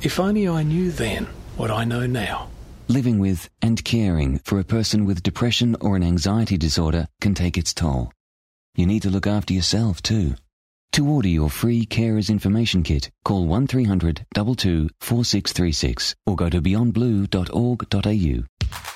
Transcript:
If only I knew then what I know now. Living with and caring for a person with depression or an anxiety disorder can take its toll. You need to look after yourself too. To order your free Carers Information Kit, call 1300 22 4636 or go to beyondblue.org.au.